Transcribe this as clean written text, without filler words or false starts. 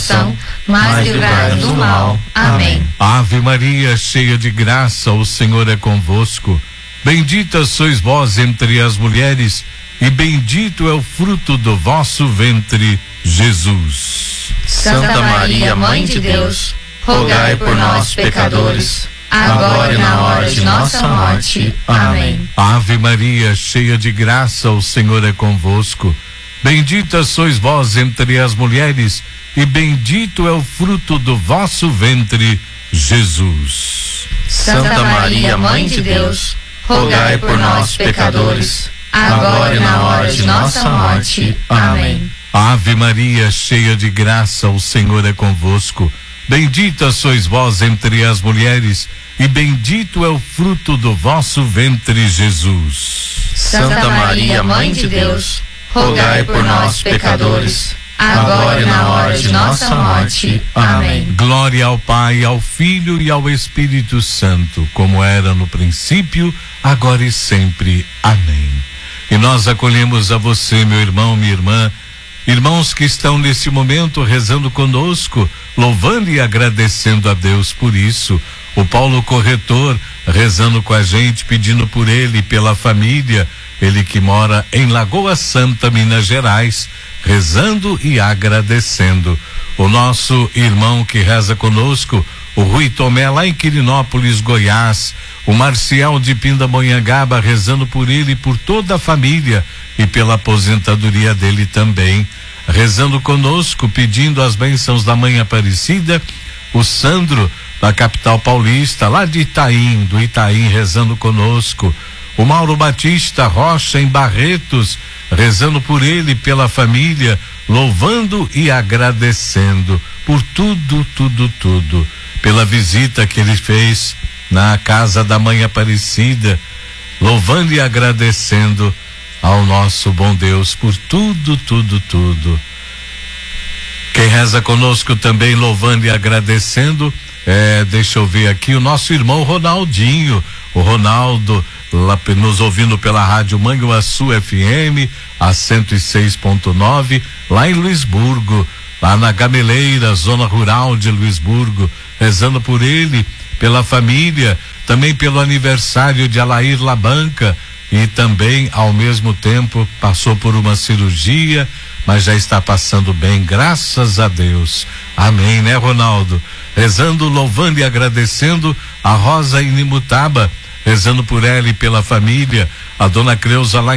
salvação, mas livrai-nos do mal. Amém. Ave Maria, cheia de graça, o Senhor é convosco. Bendita sois vós entre as mulheres, e bendito é o fruto do vosso ventre, Jesus. Santa Maria, Mãe de Deus, rogai por nós, pecadores, agora e na hora de nossa morte. Amém. Ave Maria, cheia de graça, o Senhor é convosco. Bendita sois vós entre as mulheres, e bendito é o fruto do vosso ventre, Jesus. Santa Maria, Mãe de Deus, rogai por nós, pecadores, agora e na hora de nossa morte. Amém. Ave Maria, cheia de graça, o Senhor é convosco. Bendita sois vós entre as mulheres, e bendito é o fruto do vosso ventre, Jesus. Santa Maria, Mãe de Deus, rogai por nós, pecadores, agora e na hora de nossa morte. Amém. Glória ao Pai, ao Filho e ao Espírito Santo, como era no princípio, agora e sempre. Amém. E nós acolhemos a você, meu irmão, minha irmã, irmãos que estão nesse momento rezando conosco, louvando e agradecendo a Deus por isso. O Paulo Corretor rezando com a gente, pedindo por ele e pela família, ele que mora em Lagoa Santa, Minas Gerais, rezando e agradecendo. O nosso irmão que reza conosco, o Rui Tomé, lá em Quirinópolis, Goiás, o Marcial de Pindamonhangaba, rezando por ele e por toda a família e pela aposentadoria dele também, rezando conosco, pedindo as bênçãos da Mãe Aparecida, o Sandro, da capital paulista, lá de Itaim, do Itaim, rezando conosco, o Mauro Batista Rocha, em Barretos, rezando por ele, pela família, louvando e agradecendo por tudo, pela visita que ele fez na casa da Mãe Aparecida, louvando e agradecendo ao nosso bom Deus por tudo. Quem reza conosco também, louvando e agradecendo, deixa eu ver aqui, o nosso irmão Ronaldinho, o Ronaldo, lá, nos ouvindo pela rádio Manguaçu FM, a 106.9, lá em Luisburgo, lá na Gameleira, zona rural de Luisburgo, rezando por ele, pela família, também pelo aniversário de Alair Labanca, e também, ao mesmo tempo, passou por uma cirurgia, mas já está passando bem, graças a Deus. Amém, né, Ronaldo? Rezando, louvando e agradecendo a Rosa Inimutaba, rezando por ela e pela família, a dona Creuza lá